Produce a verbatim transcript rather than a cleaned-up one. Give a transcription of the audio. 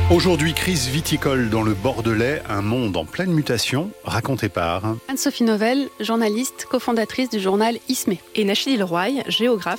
Aujourd'hui, crise viticole dans le Bordelais, un monde en pleine mutation, raconté par Anne-Sophie Novelle, journaliste, cofondatrice du journal Ismé. Et Nachidi Leroy, géographe,